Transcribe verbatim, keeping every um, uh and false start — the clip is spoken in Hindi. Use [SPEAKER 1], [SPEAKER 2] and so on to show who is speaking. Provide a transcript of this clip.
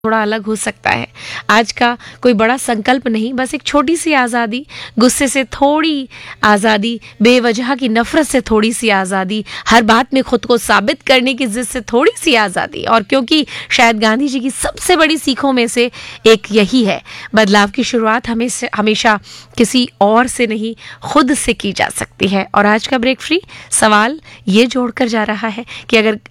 [SPEAKER 1] थोड़ा अलग हो सकता है। आज का कोई बड़ा संकल्प नहीं, बस एक छोटी सी आज़ादी, गुस्से से थोड़ी आज़ादी, बेवजह की नफरत से थोड़ी सी आज़ादी, हर बात में खुद को साबित करने की जिद से थोड़ी सी आज़ादी। और क्योंकि शायद गांधी जी की सबसे बड़ी सीखों में से एक यही है, बदलाव की शुरुआत हमेशा हमेशा किसी और से नहीं, खुद से की जा सकती है। और आज का ब्रेक फ्री सवाल ये जोड़कर जा रहा है कि अगर